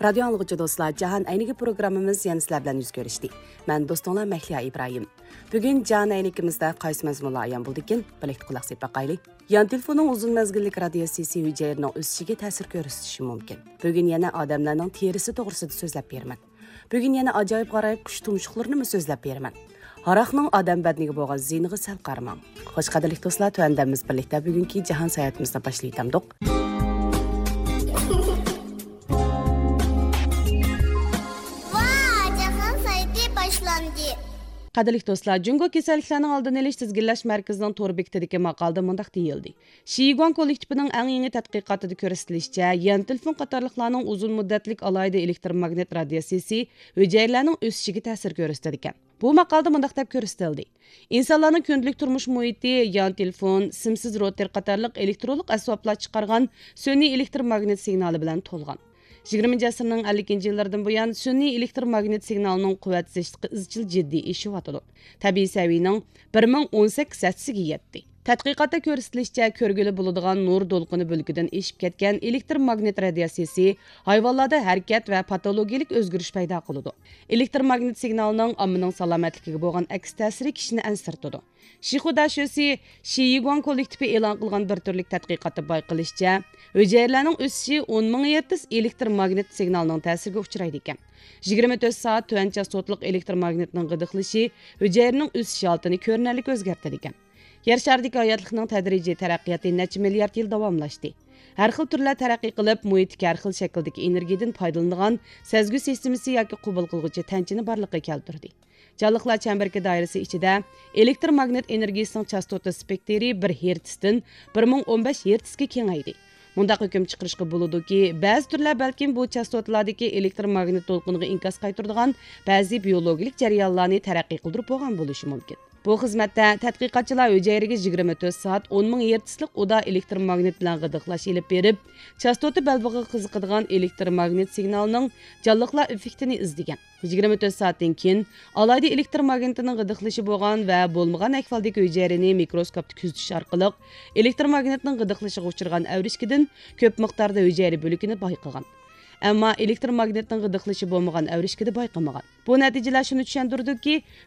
Radyo anlıqçı dostlar, Cahan Aynigi programımız yana sizlar bilan yuz görüşdi. Ben dostunlar Mahliya İbrahim. Bugün Cahan Aynigimizde qaysi mazmunlar ayan buldu ekan, bilekli qulaq sepib baqayli. Yan telefonun uzun mezgillik radiasiyasi hüceyrinin ösishiga ta'sir ko'rsatishi mumkin. Bugün yana odamlarning terisi to'g'risida so'zlab beraman. Bugün yana ajoyib g'aroyib qush tumshuqlarini so'zlab beraman. Haraqning odam badaniga bo'lgan ziyniga sal qaramang. Xo'sh qadrli do'stlar, tuandamiz birlikda bugungi jahon sayohatimizni boshlaytamdiq. Qadrli do'stlar, Jungo kasalliklarning oldini olish tizginlash markazining to'r bekitidagi maqolada mundaq deyildi. Shiyiguan kollektivining eng yangi tadqiqotida ko'rsatilishicha, yan telefon qatorliqlarning uzun muddatlik alayda elektromagnit radiatsiyasi hujayralarning o'sishiga ta'sir ko'rsatadi ekan. Bu maqolada mundaq deb ko'rsatildi. İnsanlarning kundalik turmush muhiti yan telefon, simsiz router qatorliq elektronlik asboblar chiqargan sun'iy elektromagnit signali bilan to'lgan. 20. asrning 50 yillardan buyon sun'iy elektromagnit signalining quvvatsizligi izchil jiddiy eshiyotidir. Tabiiy saviyaning 1018 satsiga yetdi. Tadqiqotda ko'rsatilishicha, ko'rgili bo'ladigan nur to'lqini bo'lkidan eshib ketgan elektromagnit radiatsiyasi hayvonlarda harakat va patologik o'zgarish paydo qiladi. Elektromagnit signalining ommaning salomatligiga bo'lgan aks ta'siri kishini ansirtadi. Shixuda Shosi Shiyiguan kollektivi e'lon qilgan bir turlik tadqiqotda bayqilishicha, hujayralarning o'sishi 10 ming Hz elektromagnit signalining ta'siriga uchraydi ekan. 24 soat tuvan chastotliq elektromagnitning g'idiqlishi hujayraning o'sish holatini ko'rinarli o'zgartirdi ekan. Yer sharidagi hayotlikning tadrijiy taraqqiyoti necha milliard yil davomlashdi. Har xil turlar taraqqiy qilib, muhitga har xil shakldagi energiyadan foydalanadigan sezgu sistemasi yoki qabul qilguvchi tanchini borliqqa keltirdi. Jonliqlar chambarki doirasi ichida elektromagnit energiyasining chastota spektri 1 Hz dan 1015 Hz ga kengaydi. Mundaq hukm chiqarishga bo'ladiki, ba'zi turlar balkim bu chastotalardagi elektromagnit to'lqiniga inkas qaytaradigan ba'zi biologik jarayonlarni taraqqiy qildirib bo'lgan bo'lishi mumkin. Bu xizmatda tadqiqotchilar hujayraga 24 soat 10 ming Hzlik uda elektromagnit bilan g'idiqlash ilib berib, chastota balbig'iga qiziqadigan elektromagnit signalining jonliqlar effektini izlagan. 24 soatdan keyin alayda elektromagnitning g'idiqlashi bo'lgan va bo'lmagan ahvoldagi hujayrani mikroskopda kuzatish orqali elektromagnitning g'idiqlashiga uchragan avrishkidan ko'p miqdorda hujayra bo'lakini bayqagan. Ammo elektromagnitning g'idiqlashi bo'lmagan avrishkida bayqamagan. Bu natijalar shuni tushuntirdiki,